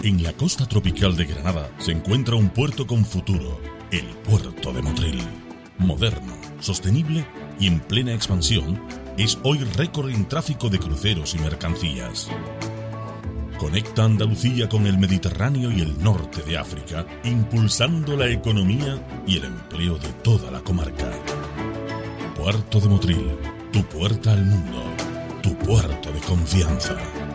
En la costa tropical de Granada se encuentra un puerto con futuro, el puerto de Motril. Moderno, sostenible y en plena expansión, es hoy récord en tráfico de cruceros y mercancías. Conecta Andalucía con el Mediterráneo y el norte de África, impulsando la economía y el empleo de toda la comarca. Puerto de Motril, tu puerta al mundo, tu puerto de confianza.